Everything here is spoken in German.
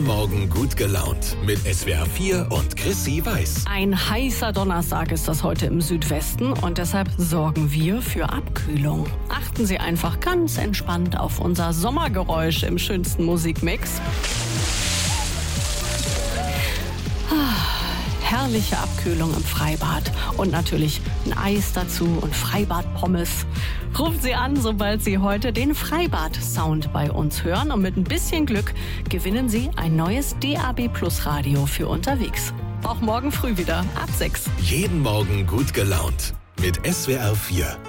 Morgen gut gelaunt mit SWR 4 und Chrissy Weiß. Ein heißer Donnerstag ist das heute im Südwesten und deshalb sorgen wir für Abkühlung. Achten Sie einfach ganz entspannt auf unser Sommergeräusch im schönsten Musikmix. Herrliche Abkühlung im Freibad und natürlich ein Eis dazu und Freibad-Pommes. Rufen Sie an, sobald Sie heute den Freibad-Sound bei uns hören und mit ein bisschen Glück gewinnen Sie ein neues DAB+ Radio für unterwegs. Auch morgen früh wieder ab 6. Jeden Morgen gut gelaunt mit SWR 4.